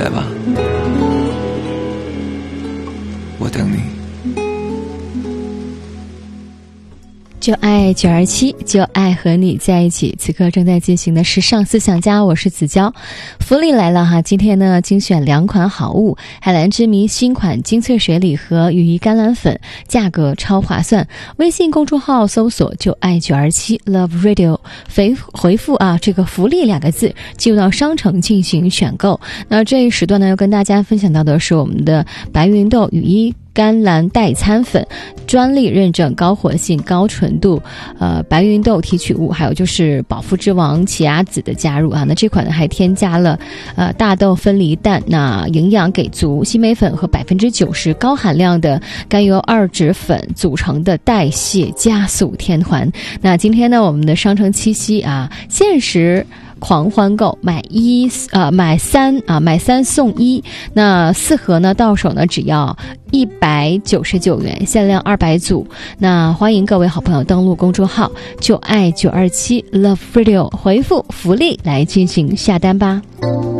来吧，我等你。 就爱927，就爱和你在一起。此刻正在进行的时尚思想家，我是子娇。福利来了哈！今天呢，精选2款好物：海蓝之谜新款精粹水礼盒羽衣甘蓝粉，价格超划算。微信公众号搜索就爱927 Love Radio， 回复这个福利2个字，进入到商城进行选购。那这一时段呢，要跟大家分享到的是我们的白芸豆羽衣甘蓝代餐粉，专利认证高活性高纯度白芸豆提取物，还有就是饱腹之王奇亚籽的加入那这款呢还添加了大豆分离蛋，那营养给足，西梅粉和90%高含量的甘油二酯粉组成的代谢加速天环。那今天呢，我们的商城七夕限时狂欢购，买3送1，那4盒呢到手呢只要199元，限量200组。那欢迎各位好朋友登录公众号就爱927 Love Radio， 回复福利来进行下单吧。